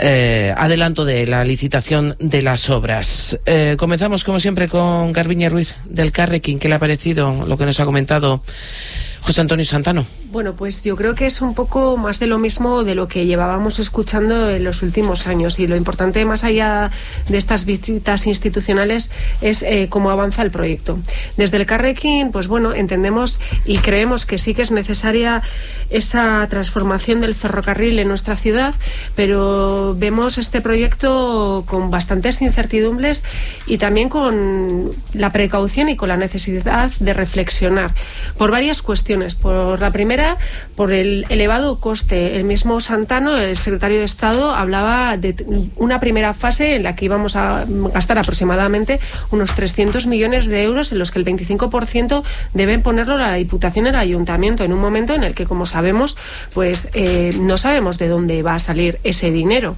adelanto de la licitación de las obras. Comenzamos como siempre con Garbiñe Ruiz del Carrequín. ¿Qué le ha parecido lo que nos ha comentado José Antonio Santano? Bueno, pues yo creo que es un poco más de lo mismo de lo que llevábamos escuchando en los últimos años, y lo importante más allá de estas visitas institucionales es cómo avanza el proyecto. Desde el Carrequín, pues bueno, entendemos y creemos que sí que es necesaria esa transformación del ferrocarril en nuestra ciudad, pero vemos este proyecto con bastantes incertidumbres y también con la precaución y con la necesidad de reflexionar por varias cuestiones. Por la primera, por el elevado coste. El mismo Santano, el secretario de Estado, hablaba de una primera fase en la que íbamos a gastar aproximadamente unos 300 millones de euros, en los que el 25% deben ponerlo la Diputación y el Ayuntamiento, en un momento en el que, como sabemos, pues no sabemos de dónde va a salir ese dinero.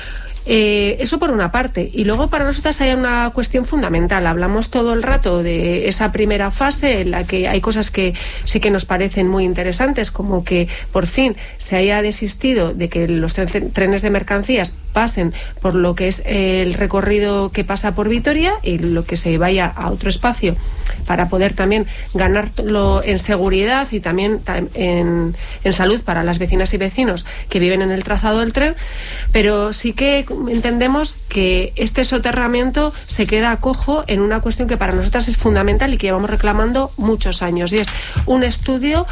Eso por una parte. Y luego para nosotras hay una cuestión fundamental. Hablamos todo el rato de esa primera fase en la que hay cosas que sí que nos parecen muy interesantes, como que por fin se haya desistido de que los trenes de mercancías pasen por lo que es el recorrido que pasa por Vitoria y lo que se vaya a otro espacio, para poder también ganarlo en seguridad y también en salud para las vecinas y vecinos que viven en el trazado del tren. Pero sí que entendemos que este soterramiento se queda cojo en una cuestión que para nosotras es fundamental y que llevamos reclamando muchos años, y es un estudio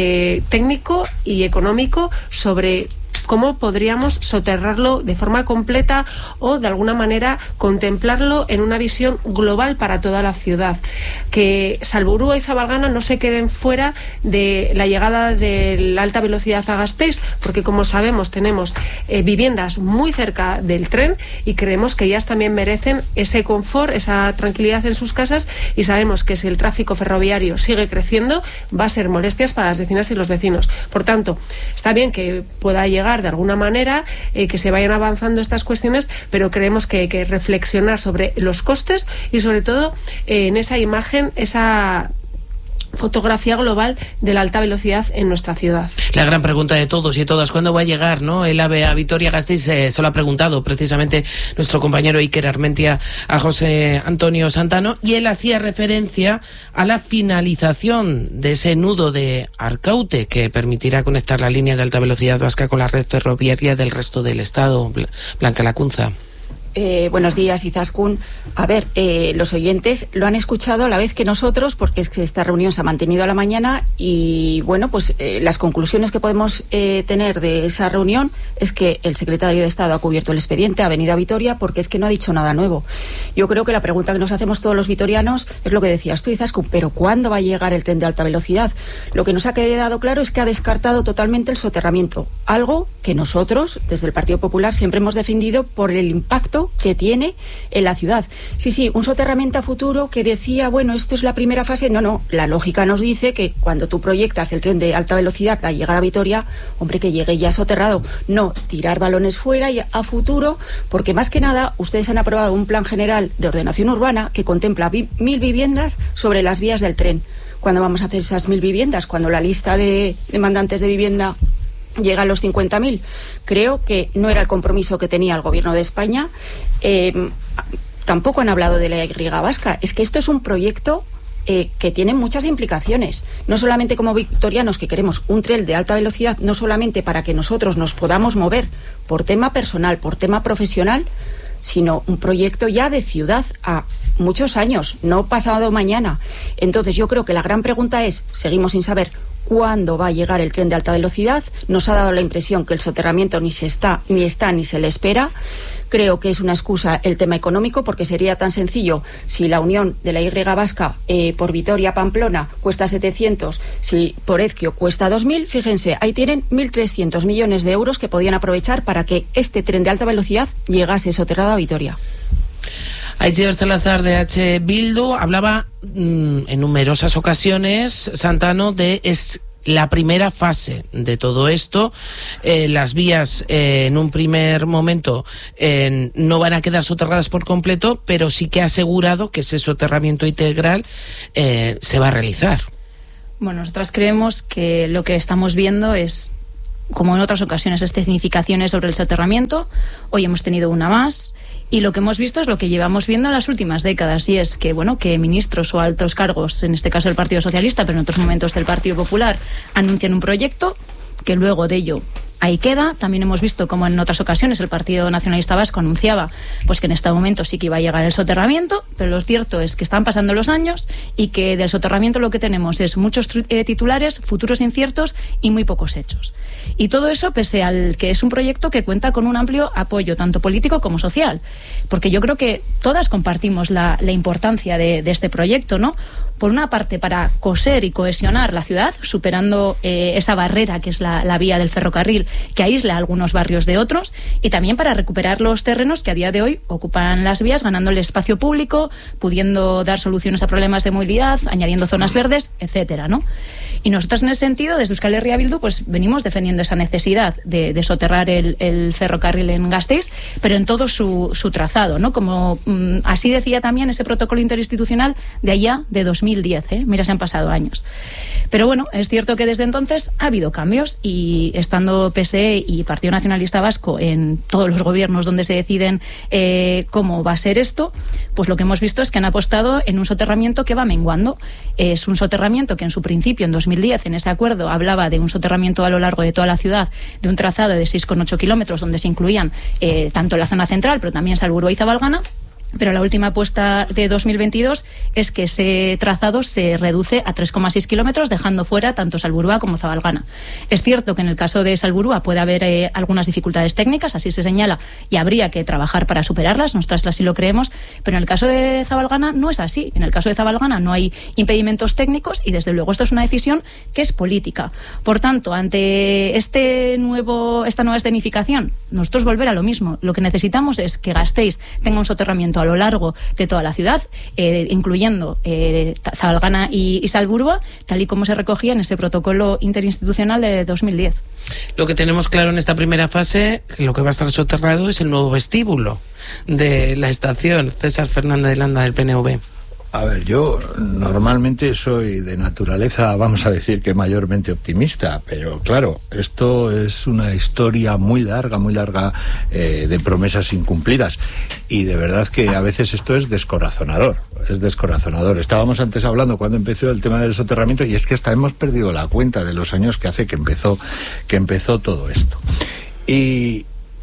técnico y económico sobre cómo podríamos soterrarlo de forma completa o de alguna manera contemplarlo en una visión global para toda la ciudad, que Salburua y Zabalgana no se queden fuera de la llegada de la alta velocidad a Gasteiz, porque como sabemos tenemos viviendas muy cerca del tren y creemos que ellas también merecen ese confort, esa tranquilidad en sus casas, y sabemos que si el tráfico ferroviario sigue creciendo va a ser molestias para las vecinas y los vecinos. Por tanto, está bien que pueda llegar de alguna manera, que se vayan avanzando estas cuestiones, pero creemos que hay que reflexionar sobre los costes y sobre todo en esa imagen, esa fotografía global de la alta velocidad en nuestra ciudad. La gran pregunta de todos y todas, ¿cuándo va a llegar, no, el AVE a Vitoria-Gasteiz? Se lo ha preguntado precisamente nuestro compañero Iker Armentia a José Antonio Santano, y él hacía referencia a la finalización de ese nudo de Arcaute que permitirá conectar la línea de alta velocidad vasca con la red ferroviaria del resto del Estado. Blanca Lacunza. Buenos días, Izaskun. A ver, los oyentes lo han escuchado a la vez que nosotros, porque es que esta reunión se ha mantenido a la mañana y, bueno, pues las conclusiones que podemos tener de esa reunión es que el secretario de Estado ha cubierto el expediente, ha venido a Vitoria, porque es que no ha dicho nada nuevo. Yo creo que la pregunta que nos hacemos todos los vitorianos es lo que decías tú, Izaskun, pero ¿cuándo va a llegar el tren de alta velocidad? Lo que nos ha quedado claro es que ha descartado totalmente el soterramiento, algo que nosotros, desde el Partido Popular, siempre hemos defendido por el impacto que tiene en la ciudad. Sí, un soterramiento a futuro que decía, bueno, esto es la primera fase. No, la lógica nos dice que cuando tú proyectas el tren de alta velocidad, la llegada a Vitoria, hombre, que llegue ya soterrado. No tirar balones fuera y a futuro, porque más que nada ustedes han aprobado un plan general de ordenación urbana que contempla 1.000 viviendas sobre las vías del tren. ¿Cuándo vamos a hacer esas 1.000 viviendas? Cuando la lista de demandantes de vivienda llega a los 50.000. Creo que no era el compromiso que tenía el Gobierno de España. Tampoco han hablado de la Y vasca. Es que esto es un proyecto que tiene muchas implicaciones. No solamente como vitorianos que queremos un tren de alta velocidad, no solamente para que nosotros nos podamos mover por tema personal, por tema profesional, sino un proyecto ya de ciudad a muchos años, no pasado mañana. Entonces yo creo que la gran pregunta es, seguimos sin saber cuándo va a llegar el tren de alta velocidad. Nos ha dado la impresión que el soterramiento ni se le espera. Creo que es una excusa el tema económico, porque sería tan sencillo si la unión de la Y vasca por Vitoria-Pamplona cuesta 700, si por Ezquio cuesta 2.000, fíjense, ahí tienen 1.300 millones de euros que podían aprovechar para que este tren de alta velocidad llegase soterrado a Vitoria. Aitziber Salazar de H. Bildu hablaba en numerosas ocasiones, Santano, de la primera fase de todo esto. Las vías en un primer momento no van a quedar soterradas por completo, pero sí que ha asegurado que ese soterramiento integral se va a realizar. Bueno, nosotras creemos que lo que estamos viendo es como en otras ocasiones, escenificaciones sobre el soterramiento. Hoy hemos tenido una más. Y lo que hemos visto es lo que llevamos viendo en las últimas décadas, y es que, bueno, que ministros o altos cargos, en este caso del Partido Socialista, pero en otros momentos del Partido Popular, anuncian un proyecto que luego de ello ahí queda. También hemos visto como en otras ocasiones el Partido Nacionalista Vasco anunciaba pues que en este momento sí que iba a llegar el soterramiento, pero lo cierto es que están pasando los años y que del soterramiento lo que tenemos es muchos titulares, futuros inciertos y muy pocos hechos. Y todo eso pese al que es un proyecto que cuenta con un amplio apoyo, tanto político como social, porque yo creo que todas compartimos la importancia de este proyecto, ¿no? Por una parte, para coser y cohesionar la ciudad, superando esa barrera que es la vía del ferrocarril, que aísla algunos barrios de otros, y también para recuperar los terrenos que a día de hoy ocupan las vías, ganándole espacio público, pudiendo dar soluciones a problemas de movilidad, añadiendo zonas verdes, etcétera, ¿no? Y nosotros, en ese sentido, desde Euskal Herria Bildu, pues venimos defendiendo esa necesidad de soterrar el ferrocarril en Gasteiz, pero en todo su trazado, ¿no? Como así decía también ese protocolo interinstitucional de allá de 2010, mira, se han pasado años. Pero bueno, es cierto que desde entonces ha habido cambios, y estando PSE y Partido Nacionalista Vasco en todos los gobiernos donde se deciden cómo va a ser esto, pues lo que hemos visto es que han apostado en un soterramiento que va menguando. Es un soterramiento que en su principio, en 2010, en ese acuerdo, hablaba de un soterramiento a lo largo de toda la ciudad, de un trazado de 6,8 kilómetros, donde se incluían tanto la zona central, pero también Salburua y Zabalgana. Pero la última apuesta de 2022 es que ese trazado se reduce a 3,6 kilómetros, dejando fuera tanto Salburua como Zabalgana. Es cierto que en el caso de Salburua puede haber algunas dificultades técnicas, así se señala, y habría que trabajar para superarlas, nosotras así lo creemos, pero en el caso de Zabalgana no es así. En el caso de Zabalgana no hay impedimentos técnicos, y desde luego esto es una decisión que es política. Por tanto, ante esta nueva escenificación, nosotros volver a lo mismo. Lo que necesitamos es que Gasteiz tenga un soterramiento a lo largo de toda la ciudad, incluyendo Zabalgana y Salburua, tal y como se recogía en ese protocolo interinstitucional de 2010. Lo que tenemos claro en esta primera fase, lo que va a estar soterrado, es el nuevo vestíbulo de la estación. César Fernández de Landa, del PNV. A ver, yo normalmente soy de naturaleza, vamos a decir que mayormente optimista, pero claro, esto es una historia muy larga de promesas incumplidas, y de verdad que a veces esto es descorazonador. Estábamos antes hablando cuando empezó el tema del soterramiento, y es que hasta hemos perdido la cuenta de los años que hace que empezó todo esto. Y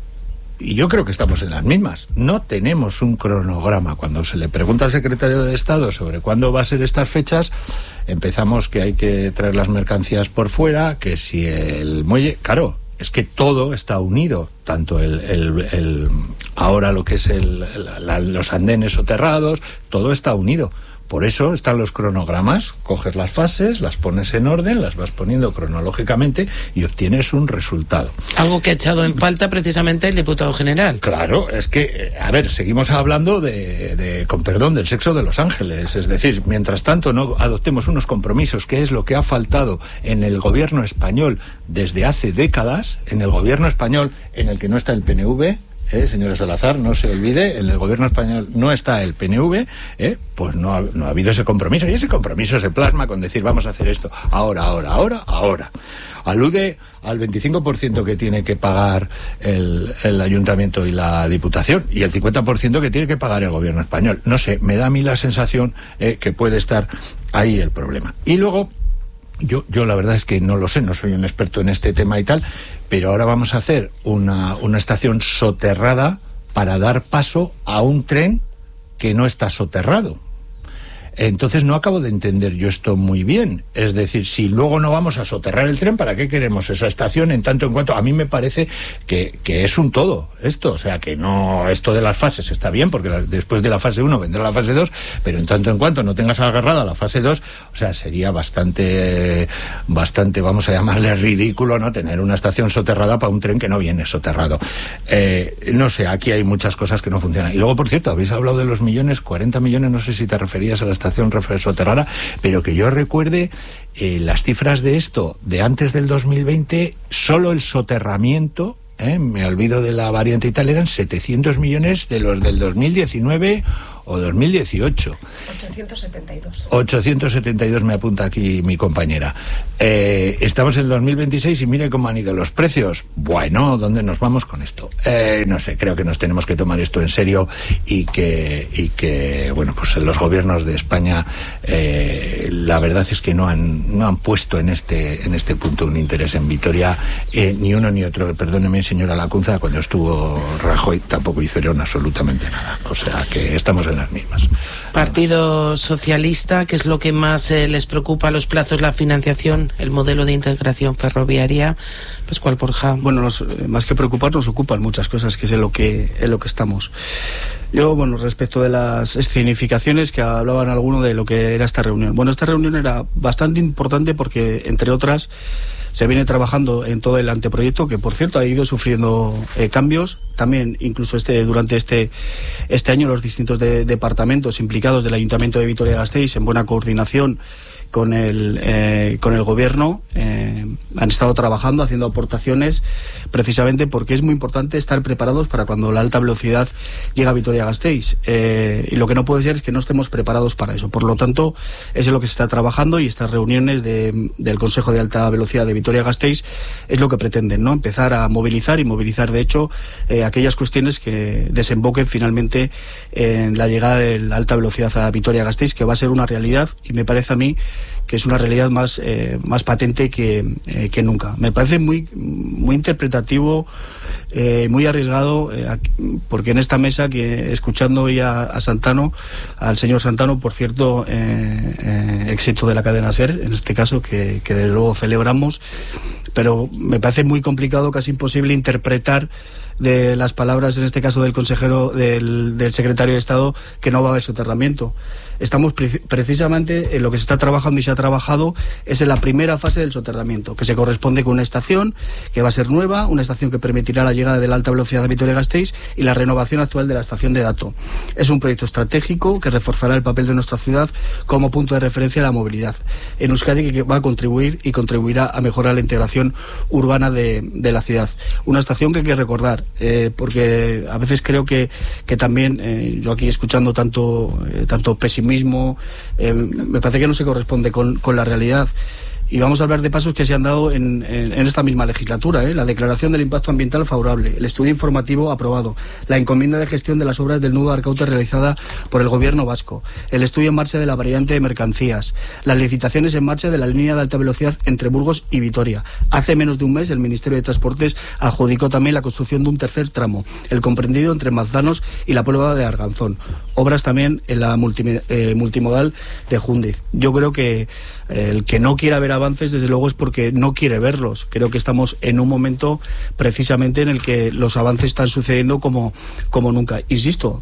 yo creo que estamos en las mismas. No tenemos un cronograma. Cuando se le pregunta al secretario de Estado sobre cuándo va a ser estas fechas, empezamos que hay que traer las mercancías por fuera, que si el muelle... Claro, es que todo está unido, tanto ahora lo que es los andenes soterrados, todo está unido. Por eso están los cronogramas, coges las fases, las pones en orden, las vas poniendo cronológicamente y obtienes un resultado. Algo que ha echado en falta precisamente el diputado general. Claro, es que, a ver, seguimos hablando con perdón, del sexo de los ángeles. Es decir, mientras tanto no adoptemos unos compromisos, que es lo que ha faltado en el gobierno español desde hace décadas, en el gobierno español en el que no está el PNV, señora Salazar, no se olvide, en el gobierno español no está el PNV, pues no ha habido ese compromiso, y ese compromiso se plasma con decir vamos a hacer esto ahora. Alude al 25% que tiene que pagar el ayuntamiento y la diputación, y el 50% que tiene que pagar el gobierno español. No sé, me da a mí la sensación que puede estar ahí el problema. Y luego, yo la verdad es que no lo sé, no soy un experto en este tema y tal, pero ahora vamos a hacer una estación soterrada para dar paso a un tren que no está soterrado. Entonces no acabo de entender yo esto muy bien. Es decir, si luego no vamos a soterrar el tren, ¿para qué queremos esa estación en tanto en cuanto? A mí me parece que es un todo esto. O sea, que no, esto de las fases está bien, porque después de la fase 1 vendrá la fase 2, pero en tanto en cuanto no tengas agarrada la fase 2, o sea, sería bastante, vamos a llamarle ridículo, ¿no? Tener una estación soterrada para un tren que no viene soterrado. No sé, aquí hay muchas cosas que no funcionan. Y luego, por cierto, habéis hablado de los millones, 40 millones, no sé si te referías a la estación soterrada, pero que yo recuerde las cifras de esto de antes del 2020, solo el soterramiento, me olvido de la variante y tal, eran 700 millones de los del 2019 o 2018. 872 me apunta aquí mi compañera. Estamos en 2026 y mire cómo han ido los precios. Bueno, ¿dónde nos vamos con esto? No sé, creo que nos tenemos que tomar esto en serio y que bueno, pues los gobiernos de España la verdad es que no han puesto en este punto un interés en Vitoria, ni uno ni otro. Perdóneme, señora Lacunza, cuando estuvo Rajoy tampoco hicieron absolutamente nada. O sea que estamos en las mismas. Partido Socialista, ¿qué es lo que más les preocupa? ¿Los plazos, la financiación, el modelo de integración ferroviaria? Pascual Borja. Bueno, más que preocupar, nos ocupan muchas cosas, que es en lo que estamos. Yo, bueno, respecto de las escenificaciones que hablaban algunos de lo que era esta reunión. Bueno, esta reunión era bastante importante porque, entre otras, se viene trabajando en todo el anteproyecto, que por cierto ha ido sufriendo cambios. También, incluso durante este año, los distintos departamentos implicados del Ayuntamiento de Vitoria-Gasteiz, en buena coordinación con el gobierno, han estado trabajando, haciendo aportaciones, precisamente porque es muy importante estar preparados para cuando la alta velocidad llega a Vitoria-Gasteiz. Y lo que no puede ser es que no estemos preparados para eso. Por lo tanto, eso es lo que se está trabajando, y estas reuniones del Consejo de Alta Velocidad de Vitoria-Gasteiz es lo que pretenden, ¿no? Empezar a movilizar de hecho aquellas cuestiones que desemboquen finalmente en la llegada de la alta velocidad a Vitoria-Gasteiz, que va a ser una realidad, y me parece a mí que es una realidad más patente que nunca. Me parece muy interpretativo, muy arriesgado, porque en esta mesa, que escuchando hoy a Santano, al señor Santano, por cierto, éxito de la cadena SER, en este caso, que desde luego celebramos, pero me parece muy complicado, casi imposible interpretar de las palabras, en este caso del consejero, del secretario de Estado, que no va a haber soterramiento. Estamos precisamente en lo que se está trabajando y se ha trabajado es en la primera fase del soterramiento, que se corresponde con una estación que va a ser nueva, una estación que permitirá la llegada de la alta velocidad de Vitoria-Gasteiz y la renovación actual de la estación de Dato. Es un proyecto estratégico que reforzará el papel de nuestra ciudad como punto de referencia de la movilidad en Euskadi, que va a contribuir y contribuirá a mejorar la integración urbana de la ciudad. Una estación que hay que recordar, porque a veces creo que también, yo aquí escuchando tanto pesimismo, me parece que no se corresponde con la realidad. Y vamos a hablar de pasos que se han dado en esta misma legislatura, la declaración del impacto ambiental favorable, el estudio informativo aprobado, la encomienda de gestión de las obras del nudo Arkaute realizada por el gobierno vasco, el estudio en marcha de la variante de mercancías, las licitaciones en marcha de la línea de alta velocidad entre Burgos y Vitoria. Hace menos de un mes el Ministerio de Transportes adjudicó también la construcción de un tercer tramo, el comprendido entre Manzanos y la Puebla de Arganzón. Obras también en la multimodal de Júndiz. Yo creo que el que no quiera ver avances, desde luego, es porque no quiere verlos. Creo que estamos en un momento precisamente en el que los avances están sucediendo como nunca. Insisto,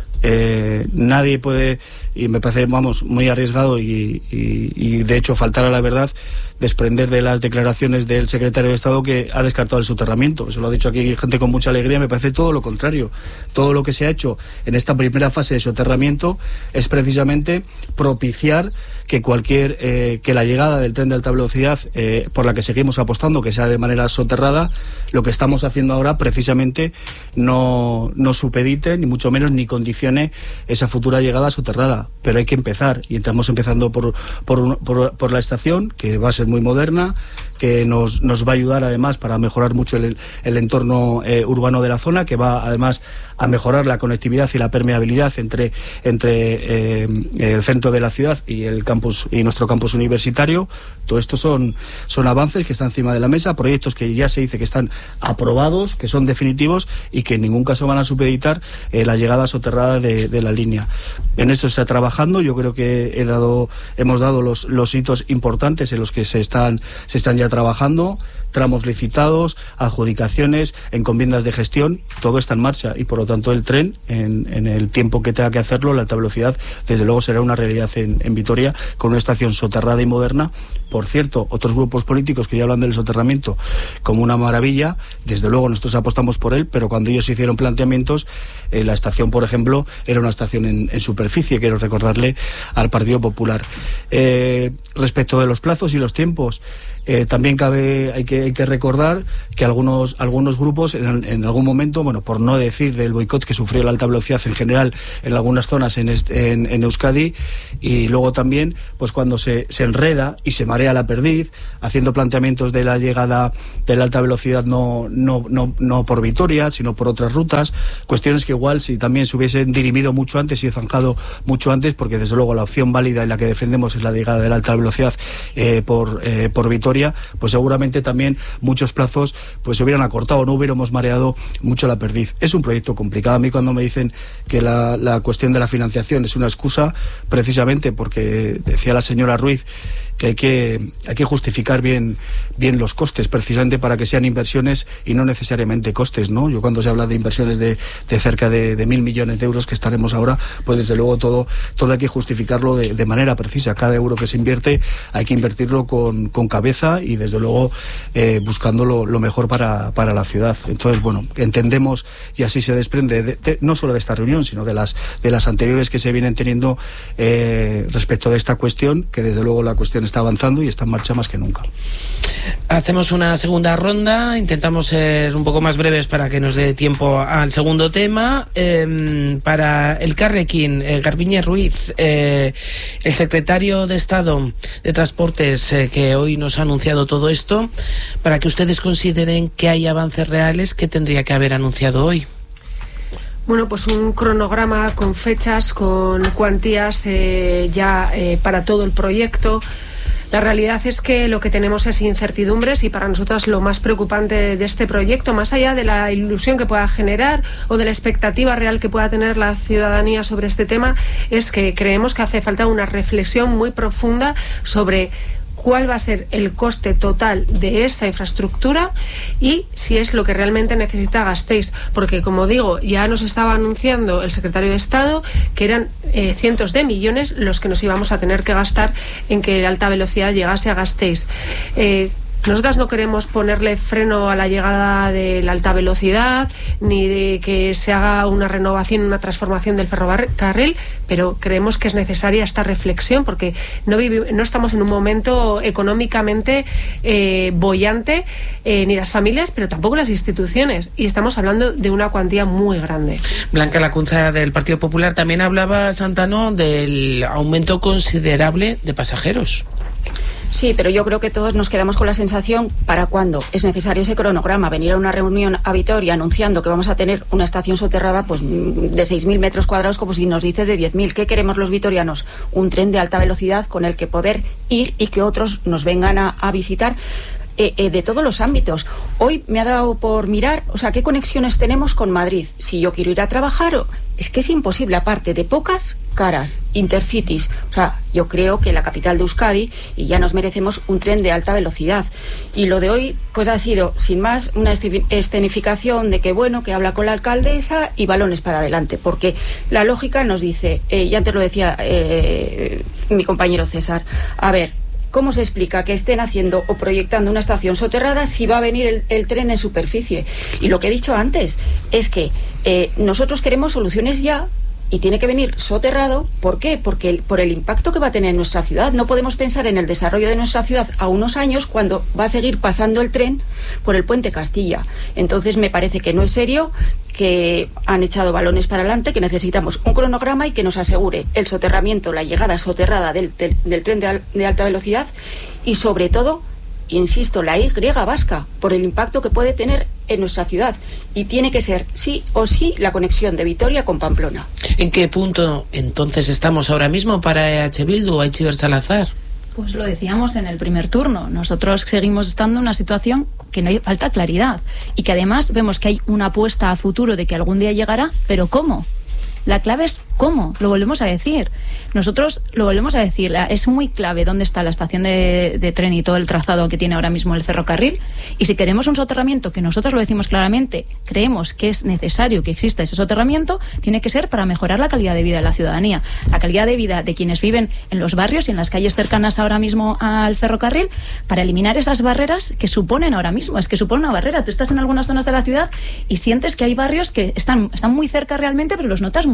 nadie puede, y me parece, muy arriesgado y de hecho faltar a la verdad, desprender de las declaraciones del secretario de Estado que ha descartado el soterramiento. Eso lo ha dicho aquí gente con mucha alegría. Me parece todo lo contrario. Todo lo que se ha hecho en esta primera fase de soterramiento es precisamente propiciar que que la llegada del tren de alta velocidad, por la que seguimos apostando, que sea de manera soterrada, lo que estamos haciendo ahora precisamente no supedite, ni mucho menos, ni condicione esa futura llegada soterrada. Pero hay que empezar, y estamos empezando por la estación, que va a ser muy moderna, que nos va a ayudar además para mejorar mucho el entorno urbano de la zona, que va además a mejorar la conectividad y la permeabilidad entre el centro de la ciudad y el campus y nuestro campus universitario. Todo esto son avances que están encima de la mesa, proyectos que ya se dice que están aprobados, que son definitivos y que en ningún caso van a supeditar la llegada soterrada de la línea. En esto se está trabajando. Yo creo que hemos dado los hitos importantes en los que se están ya trabajando, tramos licitados, adjudicaciones, encomiendas de gestión, todo está en marcha, y por lo tanto el tren, en el tiempo que tenga que hacerlo, la alta velocidad, desde luego será una realidad en Vitoria, con una estación soterrada y moderna. Por cierto, otros grupos políticos que ya hablan del soterramiento como una maravilla, desde luego nosotros apostamos por él, pero cuando ellos hicieron planteamientos, la estación, por ejemplo, era una estación en superficie. Quiero recordarle al Partido Popular. Respecto de los plazos y los tiempos, También hay que recordar que algunos grupos en algún momento, bueno, por no decir del boicot que sufrió la alta velocidad en general en algunas zonas en Euskadi, y luego también pues cuando se enreda y se marea la perdiz haciendo planteamientos de la llegada de la alta velocidad no por Vitoria sino por otras rutas, cuestiones que igual si también se hubiesen dirimido mucho antes y zanjado mucho antes, porque desde luego la opción válida y la que defendemos es la llegada de la alta velocidad por Vitoria, pues seguramente también muchos plazos pues se hubieran acortado, no hubiéramos mareado mucho la perdiz. Es un proyecto complicado. A mí cuando me dicen que la cuestión de la financiación es una excusa, precisamente porque decía la señora Ruiz que hay que justificar bien los costes, precisamente para que sean inversiones y no necesariamente costes, ¿no? Yo cuando se habla de inversiones de cerca de 1.000 millones de euros que estaremos ahora, pues desde luego todo hay que justificarlo de manera precisa. Cada euro que se invierte hay que invertirlo con cabeza y desde luego buscando lo mejor para la ciudad. Entonces, bueno, entendemos, y así se desprende no solo de esta reunión, sino de las anteriores que se vienen teniendo respecto de esta cuestión, que desde luego la cuestión está avanzando y está en marcha más que nunca. Hacemos una segunda ronda, intentamos ser un poco más breves para que nos dé tiempo al segundo tema. Para el Carrequín, Garbiñe Ruiz, el secretario de Estado de Transportes, que hoy nos ha anunciado todo esto, para que ustedes consideren que hay avances reales, ¿qué tendría que haber anunciado hoy? Bueno, pues un cronograma con fechas, con cuantías para todo el proyecto. La realidad es que lo que tenemos es incertidumbres y para nosotras lo más preocupante de este proyecto, más allá de la ilusión que pueda generar o de la expectativa real que pueda tener la ciudadanía sobre este tema, es que creemos que hace falta una reflexión muy profunda sobre cuál va a ser el coste total de esta infraestructura y si es lo que realmente necesita Gasteiz, porque como digo, ya nos estaba anunciando el secretario de Estado que eran cientos de millones los que nos íbamos a tener que gastar en que la alta velocidad llegase a Gasteiz. Nosotras no queremos ponerle freno a la llegada de la alta velocidad ni de que se haga una renovación, una transformación del ferrocarril, pero creemos que es necesaria esta reflexión porque no estamos en un momento económicamente boyante, ni las familias, pero tampoco las instituciones, y estamos hablando de una cuantía muy grande. Blanca Lacunza, del Partido Popular, también hablaba, Santano, del aumento considerable de pasajeros. Sí, pero yo creo que todos nos quedamos con la sensación, ¿para cuándo? Es necesario ese cronograma, venir a una reunión a Vitoria anunciando que vamos a tener una estación soterrada pues de 6.000 metros cuadrados, como si nos dice de 10.000. ¿Qué queremos los vitorianos? Un tren de alta velocidad con el que poder ir y que otros nos vengan a visitar. De todos los ámbitos. Hoy me ha dado por mirar, o sea, qué conexiones tenemos con Madrid. Si yo quiero ir a trabajar, es que es imposible, aparte de pocas caras, intercities. O sea, yo creo que la capital de Euskadi, y ya nos merecemos un tren de alta velocidad. Y lo de hoy, pues ha sido, sin más, una escenificación de que, bueno, que habla con la alcaldesa y balones para adelante. Porque la lógica nos dice, y antes lo decía mi compañero César, a ver, ¿cómo se explica que estén haciendo o proyectando una estación soterrada si va a venir el tren en superficie? Y lo que he dicho antes es que nosotros queremos soluciones ya y tiene que venir soterrado. ¿Por qué? Porque por el impacto que va a tener en nuestra ciudad. No podemos pensar en el desarrollo de nuestra ciudad a unos años cuando va a seguir pasando el tren por el puente Castilla. Entonces me parece que no es serio, que han echado balones para adelante, que necesitamos un cronograma y que nos asegure el soterramiento, la llegada soterrada del tren de alta velocidad y sobre todo, insisto, la Y vasca, por el impacto que puede tener en nuestra ciudad, y tiene que ser sí o sí la conexión de Vitoria con Pamplona. ¿En qué punto entonces estamos ahora mismo para EH Bildu, Aitziber Salazar? Pues lo decíamos en el primer turno, nosotros seguimos estando en una situación que no hay, falta claridad, y que además vemos que hay una apuesta a futuro de que algún día llegará, pero ¿cómo? La clave es cómo, lo volvemos a decir. Nosotros lo volvemos a decir, es muy clave dónde está la estación de tren y todo el trazado que tiene ahora mismo el ferrocarril, y si queremos un soterramiento, que nosotros lo decimos claramente, creemos que es necesario que exista ese soterramiento, tiene que ser para mejorar la calidad de vida de la ciudadanía, la calidad de vida de quienes viven en los barrios y en las calles cercanas ahora mismo al ferrocarril, para eliminar esas barreras que suponen ahora mismo, es que supone una barrera. Tú estás en algunas zonas de la ciudad y sientes que hay barrios que están muy cerca realmente, pero los notas muy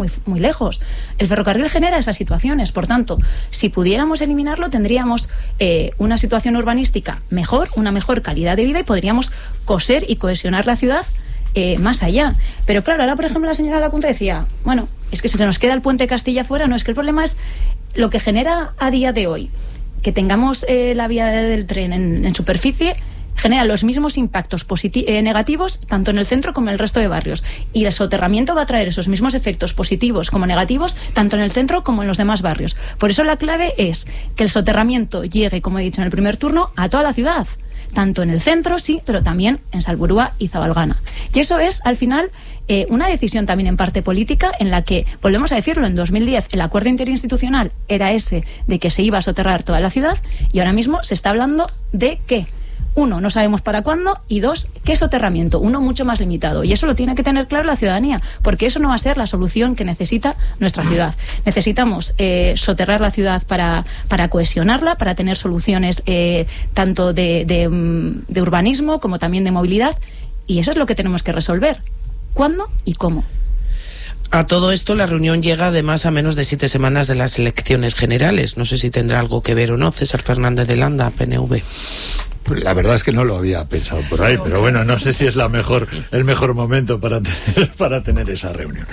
muy, muy lejos. El ferrocarril genera esas situaciones, por tanto, si pudiéramos eliminarlo tendríamos una situación urbanística mejor, una mejor calidad de vida y podríamos coser y cohesionar la ciudad más allá. Pero claro, ahora por ejemplo la señora Lacunza decía, bueno, es que si se nos queda el puente Castilla fuera, no, es que el problema es lo que genera a día de hoy, que tengamos la vía del tren en superficie, genera los mismos impactos negativos tanto en el centro como en el resto de barrios, y el soterramiento va a traer esos mismos efectos positivos como negativos tanto en el centro como en los demás barrios. Por eso la clave es que el soterramiento llegue, como he dicho en el primer turno, a toda la ciudad, tanto en el centro, sí, pero también en Salburua y Zabalgana. Y eso es, al final, una decisión también en parte política, en la que, volvemos a decirlo, en 2010 el acuerdo interinstitucional era ese de que se iba a soterrar toda la ciudad, y ahora mismo se está hablando de que, uno, no sabemos para cuándo, y dos, qué soterramiento, uno mucho más limitado. Y eso lo tiene que tener claro la ciudadanía, porque eso no va a ser la solución que necesita nuestra ciudad. Necesitamos soterrar la ciudad para cohesionarla, para tener soluciones tanto de urbanismo como también de movilidad, y eso es lo que tenemos que resolver. ¿Cuándo y cómo? A todo esto, la reunión llega además a menos de 7 semanas de las elecciones generales. No sé si tendrá algo que ver o no. César Fernández de Landa, PNV. Pues la verdad es que no lo había pensado por ahí, pero bueno, no sé si es el mejor momento para tener esa reunión.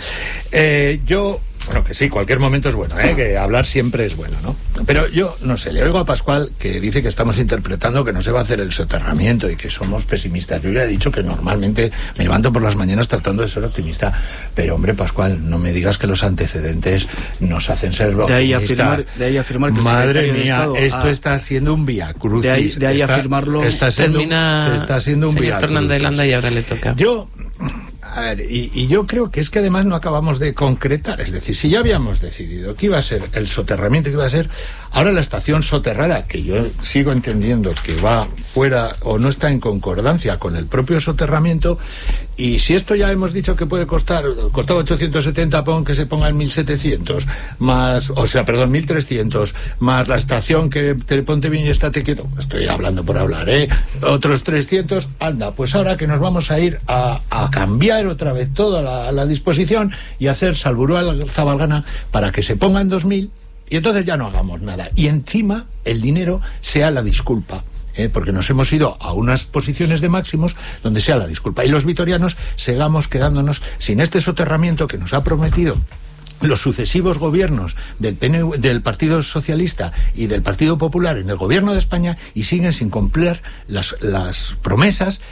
Bueno, que sí, cualquier momento es bueno, que hablar siempre es bueno, ¿no? Pero yo, no sé, le oigo a Pascual que dice que estamos interpretando que no se va a hacer el soterramiento y que somos pesimistas. Yo le he dicho que normalmente me levanto por las mañanas tratando de ser optimista, pero hombre, Pascual, no me digas que los antecedentes nos hacen ser optimistas. De ahí afirmar que madre mía, esto está siendo un vía crucis. De ahí afirmarlo. Está siendo un vía señor Fernández de Landa, y ahora le toca. A ver, y yo creo que es que además no acabamos de concretar, es decir, si ya habíamos decidido que iba a ser el soterramiento, que iba a ser ahora la estación soterrada, que yo sigo entendiendo que va fuera o no está en concordancia con el propio soterramiento, y si esto ya hemos dicho que costaba 870, pon que se ponga en 1.700, más, 1.300, más la estación que te ponte bien y estate quieto, estoy hablando por hablar, otros 300, anda, pues ahora que nos vamos a ir a cambiar otra vez toda la disposición y hacer Salburua Zabalgana para que se ponga en 2.000 y entonces ya no hagamos nada y encima el dinero sea la disculpa, porque nos hemos ido a unas posiciones de máximos donde sea la disculpa y los vitorianos sigamos quedándonos sin este soterramiento que nos ha prometido los sucesivos gobiernos del Partido Socialista y del Partido Popular en el gobierno de España, y siguen sin cumplir las promesas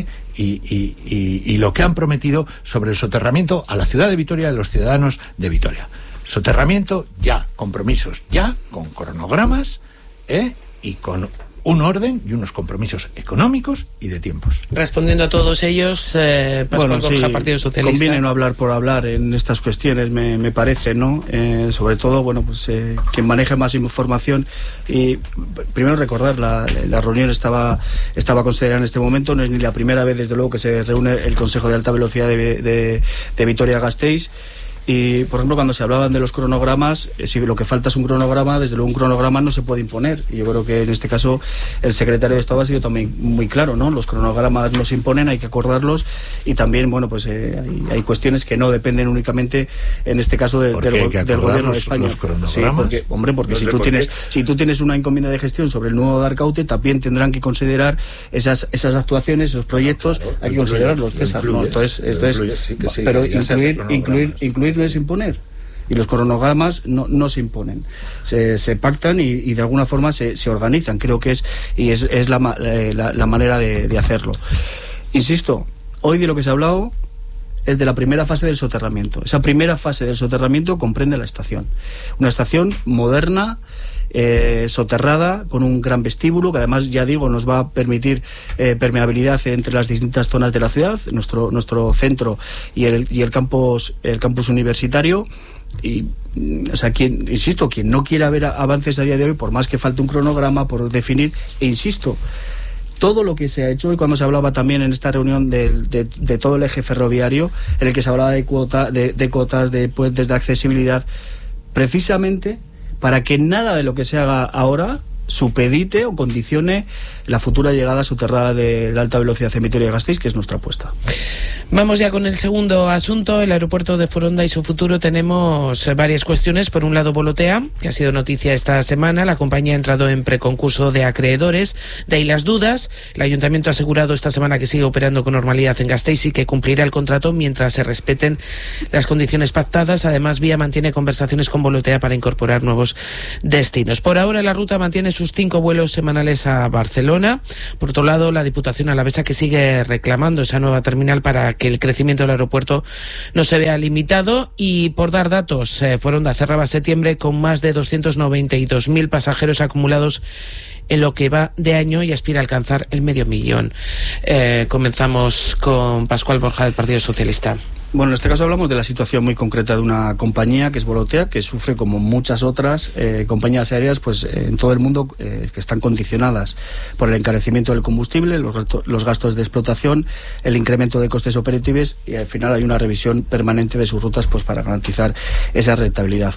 y lo que han prometido sobre el soterramiento a la ciudad de Vitoria y a los ciudadanos de Vitoria. Soterramiento ya, compromisos ya, con cronogramas y con un orden y unos compromisos económicos y de tiempos. Respondiendo a todos ellos, Pascual Borja, Partido Socialista. Conviene no hablar por hablar en estas cuestiones, me parece, ¿no? Sobre todo, bueno, pues quien maneje más información. Y primero recordar, la reunión estaba considerada en este momento, no es ni la primera vez, desde luego, que se reúne el Consejo de Alta Velocidad de Vitoria-Gasteiz. Y, por ejemplo, cuando se hablaban de los cronogramas, si lo que falta es un cronograma, desde luego un cronograma no se puede imponer. Y yo creo que en este caso el secretario de Estado ha sido también muy claro, ¿no? Los cronogramas no se imponen, hay que acordarlos. Y también, bueno, pues hay cuestiones que no dependen únicamente, en este caso, del gobierno de España. Sí, porque si tú tienes una encomienda de gestión sobre el nuevo de Arcaute, también tendrán que considerar esas actuaciones, esos proyectos, hay que considerarlos, César. Pero incluir no es imponer, y los cronogramas no se imponen, se pactan y de alguna forma se organizan. Creo que es la manera de hacerlo. Insisto, hoy de lo que se ha hablado es de la primera fase del soterramiento. Esa primera fase del soterramiento comprende la estación, una estación moderna, soterrada, con un gran vestíbulo que además, ya digo, nos va a permitir permeabilidad entre las distintas zonas de la ciudad, nuestro centro y el campus universitario. Y, o sea, quien no quiera ver avances a día de hoy, por más que falte un cronograma por definir, e insisto, todo lo que se ha hecho, y cuando se hablaba también en esta reunión de todo el eje ferroviario, en el que se hablaba de cuotas, de puentes, de accesibilidad, precisamente para que nada de lo que se haga ahora supedite o condicione la futura llegada soterrada de la alta velocidad en Vitoria-Gasteiz, que es nuestra apuesta. Vamos ya con el segundo asunto, el aeropuerto de Foronda y su futuro. Tenemos varias cuestiones. Por un lado, Volotea, que ha sido noticia esta semana. La compañía ha entrado en preconcurso de acreedores. De ahí las dudas. El ayuntamiento ha asegurado esta semana que sigue operando con normalidad en Gasteiz y que cumplirá el contrato mientras se respeten las condiciones pactadas. Además, Vía mantiene conversaciones con Volotea para incorporar nuevos destinos. Por ahora, la ruta mantiene sus 5 vuelos semanales a Barcelona. Por otro lado, la Diputación alavesa, que sigue reclamando esa nueva terminal para que el crecimiento del aeropuerto no se vea limitado. Y por dar datos, Foronda cerraba septiembre con más de 292.000 pasajeros acumulados en lo que va de año y aspira a alcanzar el 500.000. Comenzamos con Pascual Borja del Partido Socialista. Bueno, en este caso hablamos de la situación muy concreta de una compañía que es Volotea, que sufre como muchas otras compañías aéreas pues en todo el mundo que están condicionadas por el encarecimiento del combustible, los gastos de explotación, el incremento de costes operativos y al final hay una revisión permanente de sus rutas pues para garantizar esa rentabilidad.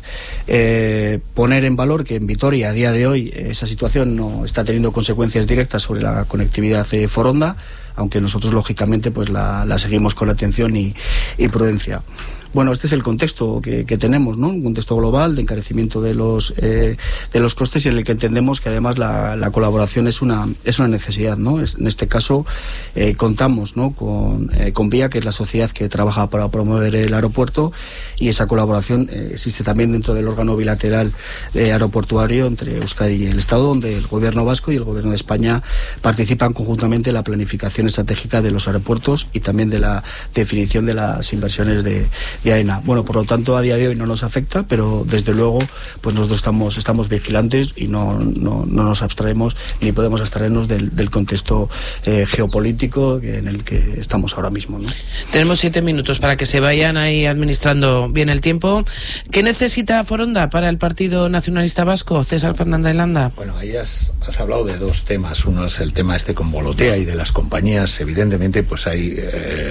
Poner en valor que en Vitoria a día de hoy esa situación no está teniendo consecuencias directas sobre la conectividad Foronda, aunque nosotros lógicamente pues la seguimos con atención y prudencia. Bueno, este es el contexto que tenemos, ¿no? Un contexto global de encarecimiento de los costes y en el que entendemos que además la colaboración es una necesidad, ¿no? En este caso contamos, ¿no? con Vía, que es la sociedad que trabaja para promover el aeropuerto, y esa colaboración existe también dentro del órgano bilateral aeroportuario entre Euskadi y el Estado, donde el Gobierno vasco y el Gobierno de España participan conjuntamente en la planificación estratégica de los aeropuertos y también de la definición de las inversiones de AENA. Bueno, por lo tanto, a día de hoy no nos afecta, pero desde luego pues nosotros estamos vigilantes y no nos abstraemos ni podemos abstraernos del contexto geopolítico en el que estamos ahora mismo, ¿no? Tenemos 7 minutos para que se vayan ahí administrando bien el tiempo. ¿Qué necesita Foronda para el Partido Nacionalista Vasco? César Fernández Landa. Bueno, ahí has hablado de dos temas. Uno es el tema con Volotea y de las compañías. Evidentemente, pues hay,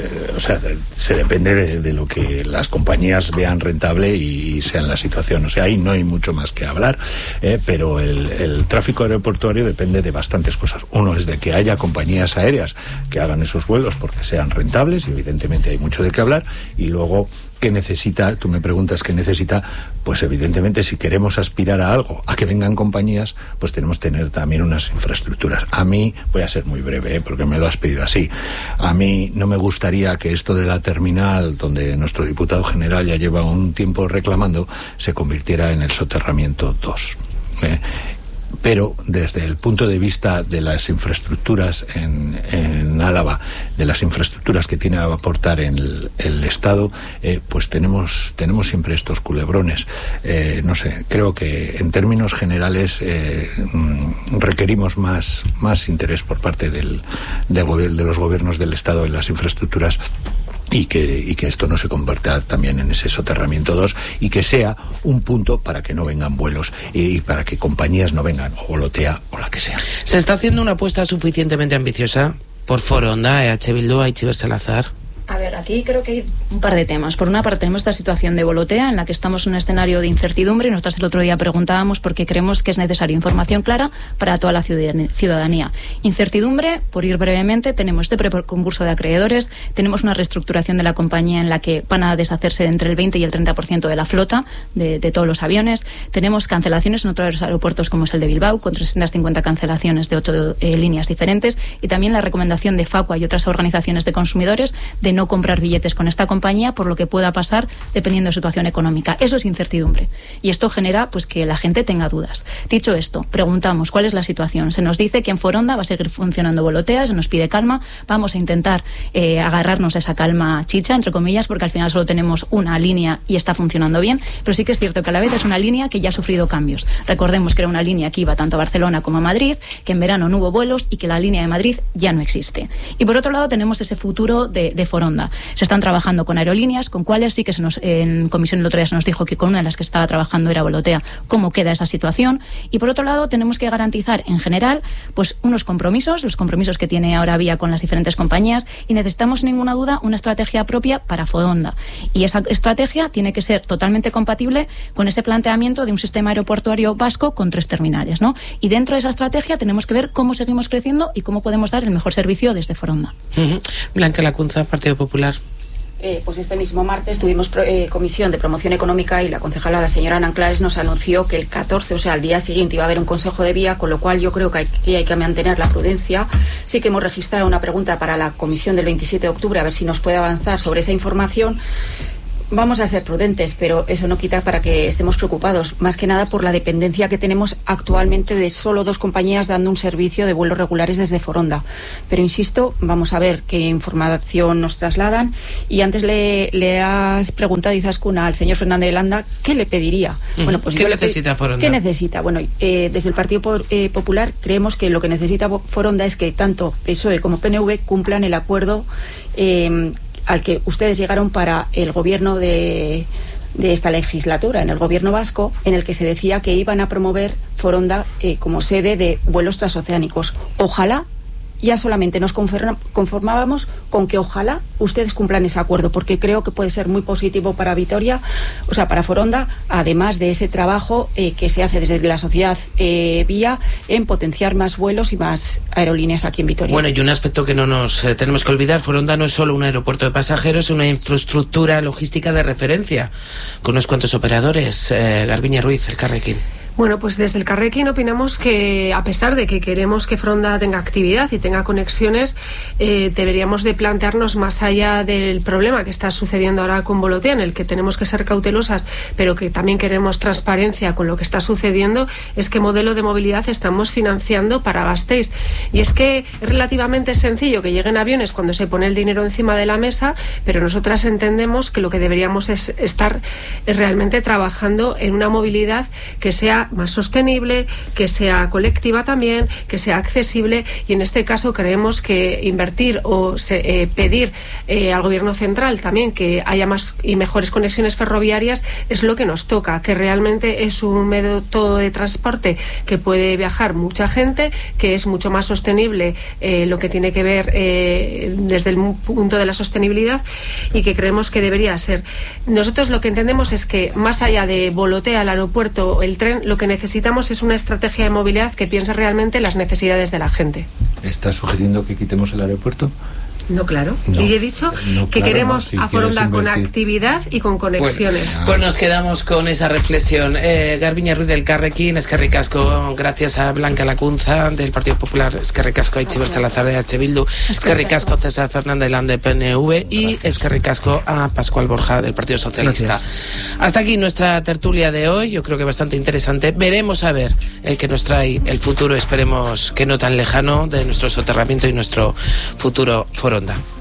se depende de lo que las compañías vean rentable y sean la situación. O sea, ahí no hay mucho más que hablar, pero el tráfico aeroportuario depende de bastantes cosas. Uno es de que haya compañías aéreas que hagan esos vuelos porque sean rentables, y evidentemente hay mucho de qué hablar. Y luego, ¿qué necesita? Tú me preguntas qué necesita. Pues evidentemente, si queremos aspirar a algo, a que vengan compañías, pues tenemos que tener también unas infraestructuras. A mí, voy a ser muy breve, porque me lo has pedido así, a mí no me gustaría que esto de la terminal, donde nuestro diputado general ya lleva un tiempo reclamando, se convirtiera en el soterramiento 2. Pero desde el punto de vista de las infraestructuras en Álava, de las infraestructuras que tiene a aportar el Estado, pues tenemos siempre estos culebrones. No sé, creo que en términos generales requerimos más interés por parte de los gobiernos del Estado en las infraestructuras, y que esto no se convierta también en ese soterramiento 2, y que sea un punto para que no vengan vuelos y para que compañías no vengan, o Volotea o la que sea. ¿Se está haciendo una apuesta suficientemente ambiciosa por Foronda, EH Bildu, Aitziber Salazar? A ver, aquí creo que hay un par de temas. Por una parte, tenemos esta situación de Volotea en la que estamos en un escenario de incertidumbre. Nosotros el otro día preguntábamos porque creemos que es necesaria información clara para toda la ciudadanía. Incertidumbre, por ir brevemente, tenemos este preconcurso de acreedores, tenemos una reestructuración de la compañía en la que van a deshacerse de entre el 20 y el 30% de la flota de todos los aviones. Tenemos cancelaciones en otros aeropuertos como es el de Bilbao, con 350 cancelaciones de 8 líneas diferentes, y también la recomendación de Facua y otras organizaciones de consumidores de no comprar billetes con esta compañía por lo que pueda pasar dependiendo de su situación económica. Eso es incertidumbre y esto genera pues que la gente tenga dudas. Dicho esto, preguntamos cuál es la situación. Se nos dice que en Foronda va a seguir funcionando Volotea, se nos pide calma, vamos a intentar agarrarnos a esa calma chicha, entre comillas, porque al final solo tenemos una línea y está funcionando bien, pero sí que es cierto que a la vez es una línea que ya ha sufrido cambios. Recordemos que era una línea que iba tanto a Barcelona como a Madrid, que en verano no hubo vuelos y que la línea de Madrid ya no existe. Y por otro lado tenemos ese futuro de Foronda. Foronda. Se están trabajando con aerolíneas, con cuáles sí que en comisión el otro día se nos dijo que con una de las que estaba trabajando era Volotea, cómo queda esa situación. Y por otro lado, tenemos que garantizar en general pues unos compromisos, los compromisos que tiene ahora Vía con las diferentes compañías, y necesitamos, sin ninguna duda, una estrategia propia para Foronda. Y esa estrategia tiene que ser totalmente compatible con ese planteamiento de un sistema aeroportuario vasco con 3 terminales, ¿no? Y dentro de esa estrategia tenemos que ver cómo seguimos creciendo y cómo podemos dar el mejor servicio desde Foronda. Blanca Lacunza, Partido Popular. Pues este mismo martes tuvimos comisión de promoción económica y la concejala, la señora Ana Anclares, nos anunció que el 14, o sea, al día siguiente, iba a haber un consejo de Vía, con lo cual yo creo que hay que mantener la prudencia. Sí que hemos registrado una pregunta para la comisión del 27 de octubre, a ver si nos puede avanzar sobre esa información. Vamos a ser prudentes, pero eso no quita para que estemos preocupados, más que nada por la dependencia que tenemos actualmente de solo 2 compañías dando un servicio de vuelos regulares desde Foronda. Pero insisto, vamos a ver qué información nos trasladan. Y antes le has preguntado, Izaskun, al señor Fernández de Landa, ¿qué le pediría? Bueno, pues ¿qué necesita Foronda? ¿Qué necesita? Bueno, desde el Partido Popular creemos que lo que necesita Foronda es que tanto PSOE como PNV cumplan el acuerdo al que ustedes llegaron para el gobierno de esta legislatura, en el gobierno vasco, en el que se decía que iban a promover Foronda como sede de vuelos transoceánicos. Ojalá, ya solamente nos conformábamos con que ojalá ustedes cumplan ese acuerdo, porque creo que puede ser muy positivo para Vitoria, o sea, para Foronda, además de ese trabajo que se hace desde la sociedad Vía en potenciar más vuelos y más aerolíneas aquí en Vitoria. Bueno, y un aspecto que no nos tenemos que olvidar: Foronda no es solo un aeropuerto de pasajeros, es una infraestructura logística de referencia, con unos cuantos operadores. Garbiñe Ruiz, Elkarrekin. Bueno, pues desde el Carrequín opinamos que, a pesar de que queremos que Foronda tenga actividad y tenga conexiones, deberíamos de plantearnos, más allá del problema que está sucediendo ahora con Volotea, en el que tenemos que ser cautelosas, pero que también queremos transparencia con lo que está sucediendo, es qué modelo de movilidad estamos financiando para Gasteiz. Y es que es relativamente sencillo que lleguen aviones cuando se pone el dinero encima de la mesa, pero nosotras entendemos que lo que deberíamos es estar realmente trabajando en una movilidad que sea más sostenible, que sea colectiva también, que sea accesible, y en este caso creemos que invertir o pedir al gobierno central también que haya más y mejores conexiones ferroviarias es lo que nos toca, que realmente es un método de transporte que puede viajar mucha gente, que es mucho más sostenible lo que tiene que ver desde el punto de la sostenibilidad, y que creemos que debería ser. Nosotros lo que entendemos es que más allá de Volotea, el aeropuerto, el tren, lo que necesitamos es una estrategia de movilidad que piense realmente en las necesidades de la gente. ¿Estás sugiriendo que quitemos el aeropuerto? No, claro. No, y he dicho que claro, queremos si a Foronda con invertir. actividad y con conexiones. Bueno, pues nos quedamos con esa reflexión. Garbiñe Ruiz del Carrequín, eskerrik asko, gracias a Blanca Lacunza del Partido Popular, eskerrik asko a Itziber Salazar de H. Bildu, eskerrik asko César Fernández Land de PNV y eskerrik asko a Pascual Borja del Partido Socialista. Gracias. Hasta aquí nuestra tertulia de hoy, yo creo que bastante interesante. Veremos a ver qué nos trae el futuro, esperemos que no tan lejano, de nuestro soterramiento y nuestro futuro Foronda.